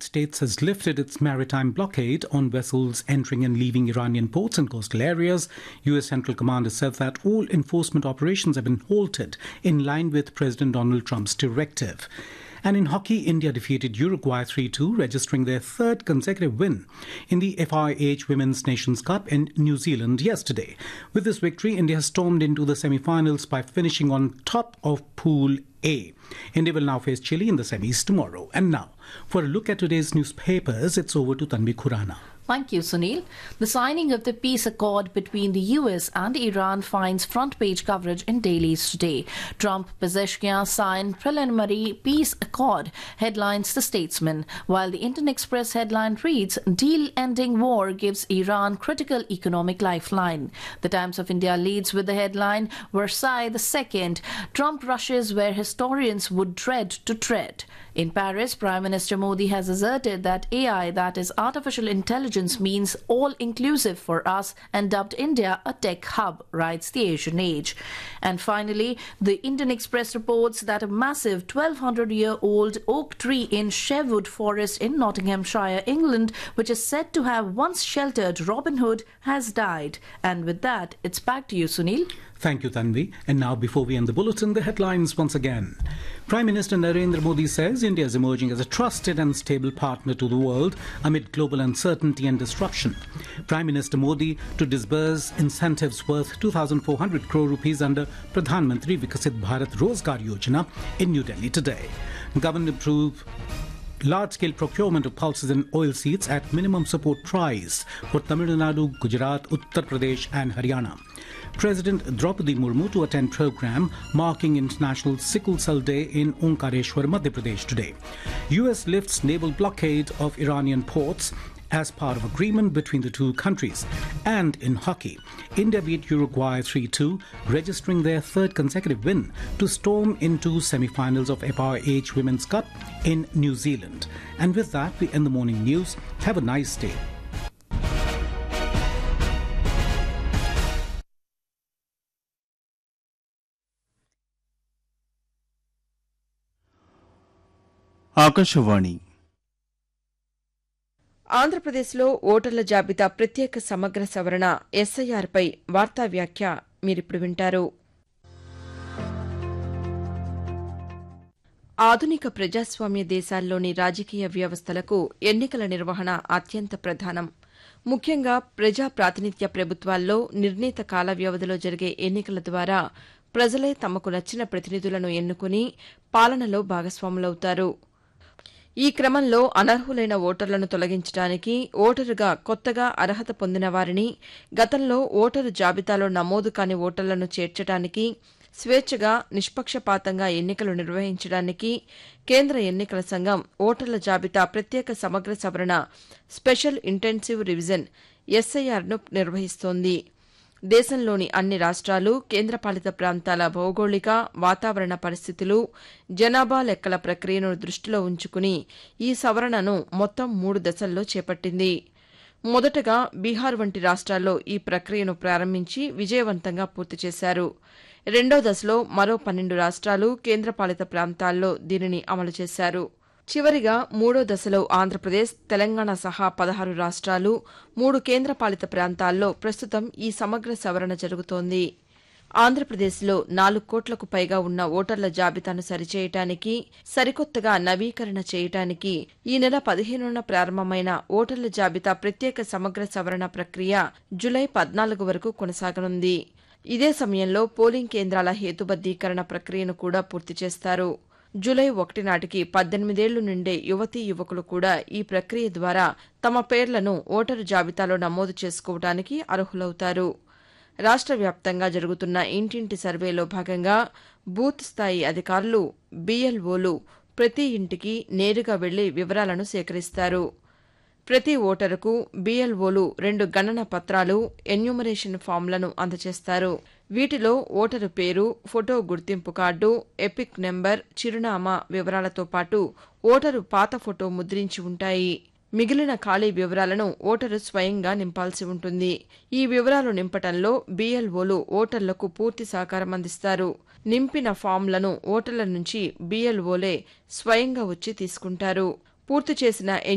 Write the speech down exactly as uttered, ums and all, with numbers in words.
States has lifted its maritime blockade on vessels entering and leaving Iranian ports and coastal areas. U S Central Command has said that all enforcement operations have been halted in line with President Donald Trump's directive. And in hockey, India defeated Uruguay three two, registering their third consecutive win in the F I H Women's Nations Cup in New Zealand yesterday. With this victory, India stormed into the semi-finals by finishing on top of Pool A. India will now face Chile in the semis tomorrow. And now, for a look at today's newspapers, it's over to Tanvi Khurana. Thank you, Sunil. The signing of the peace accord between the U S and Iran finds front-page coverage in dailies today. Trump-Pezeshkian signed preliminary peace accord, headlines The Statesman, while the Indian Express headline reads, Deal ending war gives Iran critical economic lifeline. The Times of India leads with the headline, Versailles the Second, Trump rushes where historians would dread to tread. In Paris, Prime Minister Modi has asserted that A I, that is artificial intelligence, means all-inclusive for us and dubbed India a tech hub, writes the Asian Age. And finally, the Indian Express reports that a massive twelve hundred year old oak tree in Sherwood Forest in Nottinghamshire, England, which is said to have once sheltered Robin Hood, has died. And with that, it's back to you, Sunil. Thank you, Tanvi. And now, before we end the bulletin, the headlines once again. Prime Minister Narendra Modi says India is emerging as a trusted and stable partner to the world amid global uncertainty and disruption. Prime Minister Modi to disburse incentives worth two thousand four hundred crore rupees under Pradhan Mantri Vikasit Bharat Rozgar Yojana in New Delhi today. Government approved large-scale procurement of pulses and oil seeds at minimum support price for Tamil Nadu, Gujarat, Uttar Pradesh and Haryana. President Draupadi Murmu to attend program marking International Sickle Cell Day in Omkareshwar, Madhya Pradesh today. U S lifts naval blockade of Iranian ports as part of agreement between the two countries. And in hockey, India beat Uruguay three two, registering their third consecutive win to storm into semi-finals of F I H Women's Cup in New Zealand. And with that, we end the morning news. Have a nice day. Akashvani. ఆంధ్రప్రదేశ్లో ఓటర్ల జాబితా ప్రత్యేక సమగ్ర సవరణ ఎస్ఐఆర్పై వార్తా వ్యాఖ్య మీరిప్పుడు వింటారు. ఆధునిక ప్రజాస్వామ్య దేశాల్లోని రాజకీయ వ్యవస్థలకు ఎన్నికల నిర్వహణ అత్యంత ప్రధానం. ముఖ్యంగా ప్రజా ప్రాతినిధ్య ప్రభుత్వాల్లో నిర్ణీత కాల వ్యవధిలో జరిగే ఎన్నికల ద్వారా ప్రజలే తమకు నచ్చిన ప్రతినిధులను ఎన్నుకుని పాలనలో భాగస్వాములవుతారు. ఈ క్రమంలో అనర్హులైన ఓటర్లను తొలగించడానికి ఓటరుగా కొత్తగా అర్హత పొందిన వారిని, గతంలో ఓటరు జాబితాలో నమోదు కాని ఓటర్లను చేర్చడానికి, స్వేచ్ఛగా నిష్పక్షపాతంగా ఎన్నికలు నిర్వహించడానికి కేంద్ర ఎన్నికల సంఘం ఓటర్ల జాబితా ప్రత్యేక సమగ్ర సవరణ స్పెషల్ ఇంటెన్సివ్ రివిజన్ ఎస్ఐఆర్ను నిర్వహిస్తోంది. దేశంలోని అన్ని రాష్ట్రాలు, కేంద్రపాలిత ప్రాంతాల భౌగోళిక, వాతావరణ పరిస్థితులు, జనాభా లెక్కల ప్రక్రియను దృష్టిలో ఉంచుకుని ఈ సవరణను మొత్తం మూడు దశల్లో చేపట్టింది. మొదటగా బీహార్ వంటి రాష్ట్రాల్లో ఈ ప్రక్రియను ప్రారంభించి విజయవంతంగా పూర్తి చేశారు. రెండో దశలో మరో పన్నెండు రాష్ట్రాలు, కేంద్రపాలిత ప్రాంతాల్లో దీనిని అమలు చేశారు. చివరిగా మూడో దశలో ఆంధ్రప్రదేశ్, తెలంగాణ సహా పదహారు రాష్ట్రాలు, మూడు కేంద్రపాలిత ప్రాంతాల్లో ప్రస్తుతం ఈ సమగ్ర సవరణ జరుగుతోంది. ఆంధ్రప్రదేశ్లో నాలుగు కోట్లకు పైగా ఉన్న ఓటర్ల జాబితాను సరిచేయటానికి, సరికొత్తగా నవీకరణ చేయటానికి ఈ నెల పదిహేనున ప్రారంభమైన ఓటర్ల జాబితా ప్రత్యేక సమగ్ర సవరణ ప్రక్రియ జులై పద్నాలుగు వరకు కొనసాగనుంది. ఇదే సమయంలో పోలింగ్ కేంద్రాల హేతుబద్దీకరణ ప్రక్రియను కూడా పూర్తి చేస్తారు. జులై ఒకటి నాటికి పద్దెనిమిదేళ్లు నిండే యువతీ యువకులు కూడా ఈ ప్రక్రియ ద్వారా తమ పేర్లను ఓటరు జాబితాలో నమోదు చేసుకోవడానికి అర్హులవుతారు. రాష్ట్ర వ్యాప్తంగా జరుగుతున్న ఇంటింటి సర్వేలో భాగంగా బూత్ స్థాయి అధికారులు, బీఎల్ఓలు ప్రతి ఇంటికి నేరుగా వెళ్లి వివరాలను సేకరిస్తారు. ప్రతి ఓటరుకు బీఎల్ఓలు రెండు గణన పత్రాలు, ఎన్యూమరేషన్ ఫామ్లను అందజేస్తారు. వీటిలో ఓటరు పేరు, ఫోటో గుర్తింపు కార్డు, ఎపిక్ నెంబర్, చిరునామా వివరాలతో పాటు ఓటరు పాత ఫోటో ముద్రించి ఉంటాయి. మిగిలిన ఖాళీ వివరాలను ఓటరు స్వయంగా నింపాల్సి ఉంటుంది. ఈ వివరాలు నింపటంలో బీఎల్ఓలు ఓటర్లకు పూర్తి సహకారం అందిస్తారు. నింపిన ఫామ్లను ఓటర్ల నుంచి బీఎల్ఓలే స్వయంగా వచ్చి తీసుకుంటారు. పూర్తి చేసిన